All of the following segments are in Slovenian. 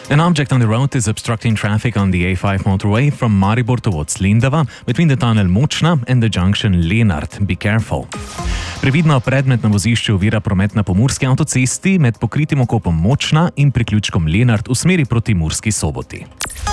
An object on the road is obstructing traffic on the A5 motorway from Maribor towards Lendava between the tunnel Močna and the junction Lenart. Be careful. Previdno, predmet na vozišču ovira promet na pomurski avtocesti med pokritim okopom Močna in priključkom Lenart v smeri proti Murski Soboti.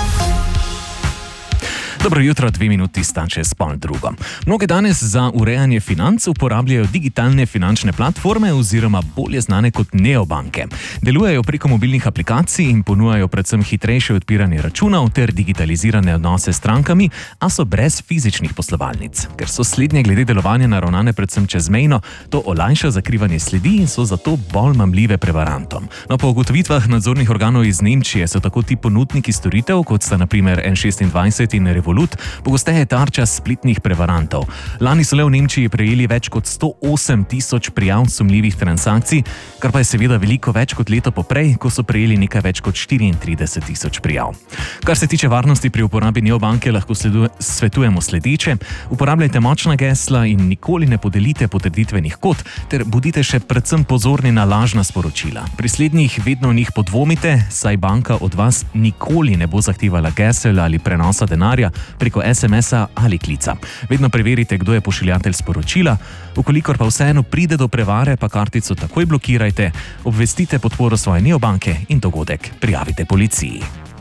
Dobro jutro, 2 minuti sta čez pol drugo. Mnogi danes za urejanje financ uporabljajo digitalne finančne platforme oziroma bolje znane kot neobanke. Delujejo preko mobilnih aplikacij in ponujajo predvsem hitrejše odpiranje računov ter digitalizirane odnose s strankami, a so brez fizičnih poslovalnic. Ker so slednje glede delovanja naravnane predvsem čezmejno, to olajša zakrivanje sledi in so zato bolj mamljive prevarantom. No, po ugotovitvah nadzornih organov iz Nemčije so tako ti ponudniki storitev, kot sta na primer N26 in Revolut, pogosteje tarča spletnih prevarantov. Lani so le v Nemčiji prejeli več kot 108 tisoč prijav sumljivih transakcij, kar pa je seveda veliko več kot leto poprej, ko so prejeli nekaj več kot 34 tisoč prijav. Kar se tiče varnosti pri uporabi neobanke, lahko svetujemo sledeče: uporabljajte močna gesla in nikoli ne podelite potrditvenih kod, ter bodite še predvsem pozorni na lažna sporočila. Pri slednjih vedno o njih podvomite, saj banka od vas nikoli ne bo zahtevala gesel ali prenosa denarja preko SMS-a ali klica. Vedno preverite, kdo je pošiljatelj sporočila. Ukolikor pa vseeno pride do prevare, pa kartico takoj blokirajte, obvestite podporo svoje neobanke in dogodek prijavite policiji.